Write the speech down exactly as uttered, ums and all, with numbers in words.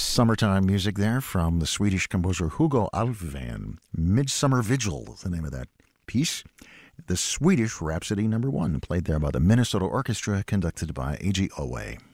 Summertime music there from the Swedish composer Hugo Alfvén. Midsummer Vigil is the name of that piece. The Swedish Rhapsody number one, played there by the Minnesota Orchestra, conducted by A G Owe.